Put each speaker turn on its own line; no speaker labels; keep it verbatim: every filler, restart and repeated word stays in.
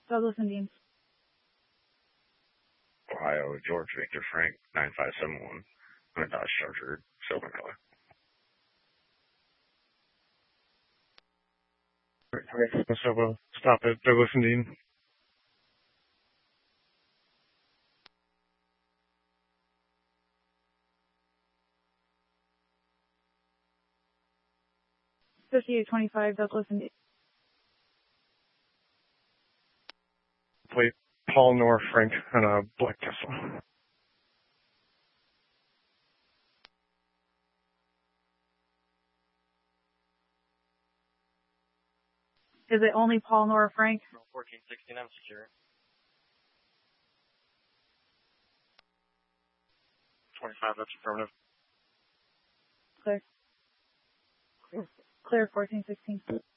Douglas Indian.
Ohio, George Victor Frank, nine five seven one. On a Dodge Charger, silver color.
So stop at Douglas Indian.
fifty-eight twenty-five, Douglas Indian.
Plate Paul Nor Frank on a black Tesla.
Is it only Paul Nor Frank?
fourteen sixteen, I'm secure. twenty-five, that's affirmative.
Clear. Clear fourteen sixteen.